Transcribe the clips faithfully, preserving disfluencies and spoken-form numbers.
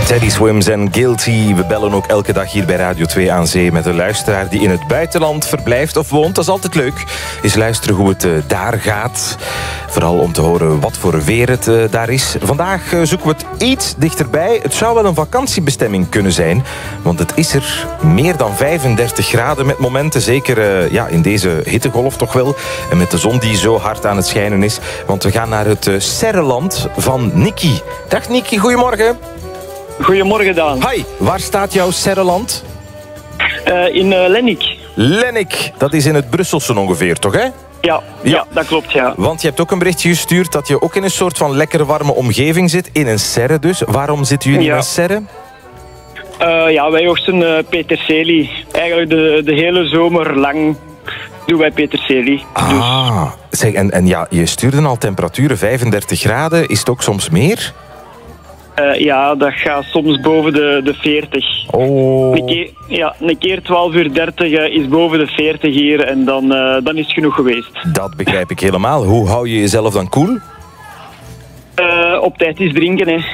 Teddy Swims en Guilty. We bellen ook elke dag hier bij Radio twee aan Zee met een luisteraar die in het buitenland verblijft of woont. Dat is altijd leuk. Eens luisteren hoe het uh, daar gaat. Vooral om te horen wat voor weer het uh, daar is. Vandaag uh, zoeken we het iets dichterbij. Het zou wel een vakantiebestemming kunnen zijn. Want het is er meer dan vijfendertig graden met momenten. Zeker uh, ja, in deze hittegolf toch wel. En met de zon die zo hard aan het schijnen is. Want we gaan naar het uh, Serreland van Nicky. Dag Nicky, goedemorgen. Goedemorgen, Daan. Hi, waar staat jouw Serreland? Uh, in uh, Lennik. Lennik, dat is in het Brusselse ongeveer, toch hè? Ja, ja, ja, dat klopt, ja. Want je hebt ook een berichtje gestuurd dat je ook in een soort van lekkere warme omgeving zit. In een serre dus. Waarom zitten jullie ja. in een serre? Uh, ja, wij oogsten uh, peterselie. Eigenlijk de, de hele zomer lang doen wij peterselie. Ah, dus. zeg, en, en ja, je stuurde al temperaturen vijfendertig graden. Is het ook soms meer? Uh, ja, dat gaat soms boven de, de veertig. Oh. Een keer, ja, een keer twaalf uur dertig uh, is boven de veertig hier en dan, uh, dan is het genoeg geweest. Dat begrijp ik helemaal. Hoe hou je jezelf dan koel? Uh, op tijd is drinken, hè.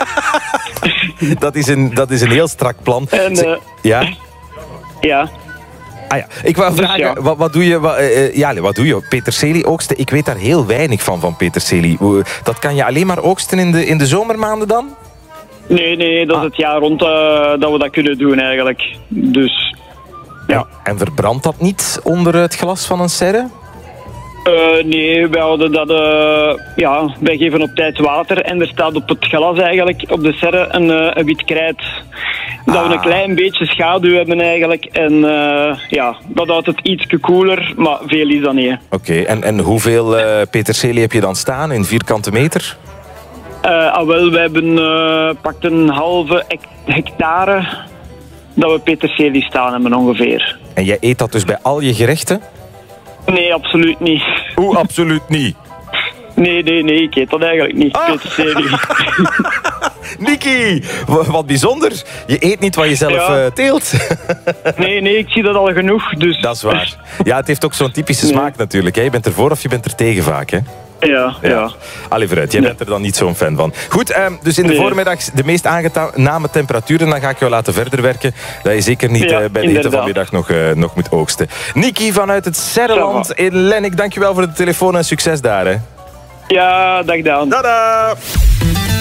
dat, is een, dat is een heel strak plan. En, uh, ja? Ja. Ah ja, ik wou vragen, dus ja. wat, wat doe je? Wat, uh, ja, wat doe je? Peterselie oogsten? Ik weet daar heel weinig van, van peterselie. Dat kan je alleen maar oogsten in de, in de zomermaanden dan? Nee, nee, dat is ah. het jaar rond uh, dat we dat kunnen doen eigenlijk. Dus, ja. En, en verbrandt dat niet onder het glas van een serre? Uh, nee, wij houden dat, uh, ja, wij geven op tijd water en er staat op het glas eigenlijk, op de serre, een, uh, een wit krijt. Dat ah. we een klein beetje schaduw hebben eigenlijk en uh, ja, dat houdt het ietsje koeler, maar veel is dat niet. Oké, okay. en, en hoeveel uh, peterselie heb je dan staan in vierkante meter? Uh, ah, wel, wij hebben uh, pakt een halve hectare dat we peterselie staan hebben ongeveer. En jij eet dat dus bij al je gerechten? Nee, absoluut niet. Hoe absoluut niet? Nee, nee, nee, ik eet dat eigenlijk niet, ah. peterselie. Nicky, wat bijzonder. Je eet niet wat je zelf ja. uh, teelt. nee, nee, ik zie dat al genoeg. Dus. Dat is waar. Ja, het heeft ook zo'n typische nee. smaak natuurlijk. Hè. Je bent ervoor of je bent er tegen vaak, hè? Ja, ja. ja. Allee, vooruit. Jij nee. bent er dan niet zo'n fan van. Goed, eh, dus in de nee. voormiddag de meest aangename temperaturen. Dan ga ik jou laten verder werken. Dat je zeker niet ja, uh, bij de eten vanmiddag nog, uh, nog moet oogsten. Nicky vanuit het Serreland in Lennik. Dankjewel voor de telefoon en succes daar. Hè. Ja, dag Daan. Tada!